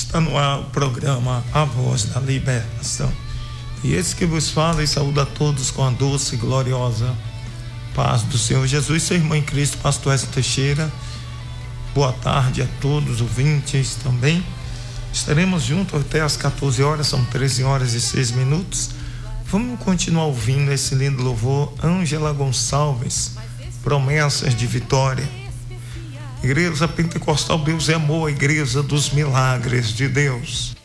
Está no ar o programa A Voz da Libertação. E esse que vos fala e saúda a todos com a doce e gloriosa paz do Senhor Jesus. Seu irmão em Cristo, pastor Edson Teixeira. Boa tarde a todos os ouvintes também. Estaremos juntos até às 14 horas, são 13 horas e 6 minutos. Vamos continuar ouvindo esse lindo louvor, Ângela Gonçalves, Promessas de Vitória. Igreja Pentecostal Deus é Amor, a igreja dos milagres de Deus.